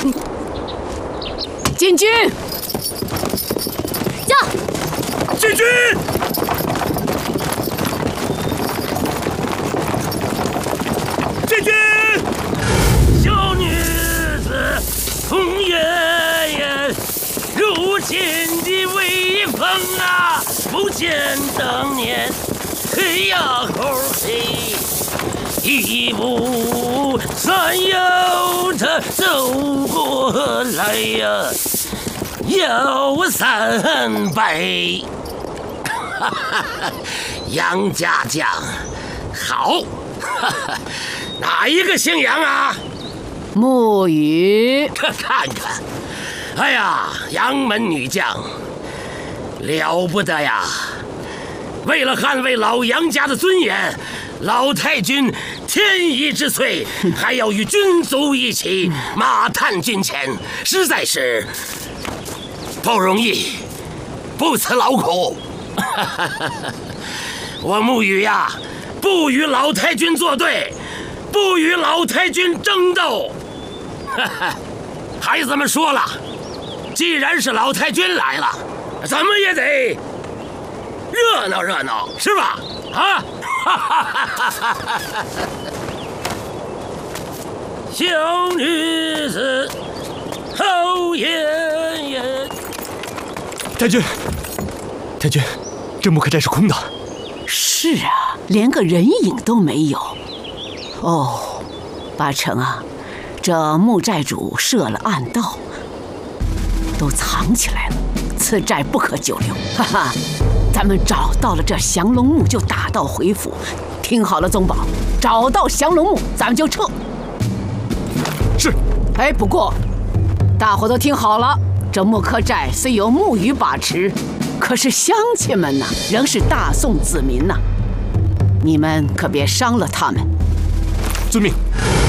进军！ 驾！ 进军！进军！小女子从爷爷如今的威风啊，不见当年黑呀猴黑。 一步三摇着走过来呀，摇三摆。哈哈，杨家将，好，哈哈，哪一个姓杨啊？ 沐雨。 看看，哎呀，杨门女将，了不得呀！为了捍卫老杨家的尊严。 老太君天意之岁，还要与军卒一起马探军前，实在是不容易，不辞劳苦。我沐雨呀，不与老太君作对，不与老太君争斗。孩子们说了，既然是老太君来了，怎么也得热闹热闹，是吧？啊！ 小女子好颜颜。 太君，太君，这木刻寨是空的。 是啊，连个人影都没有。哦，八成啊，这木寨主设了暗道，都藏起来了。此寨不可久留。哈哈。 咱们找到了这降龙木，就打道回府。听好了，宗保，找到降龙木，咱们就撤。 是。 哎，不过，大伙都听好了，这木刻寨虽有沐雨把持，可是乡亲们呐，仍是大宋子民呐，你们可别伤了他们。 遵命。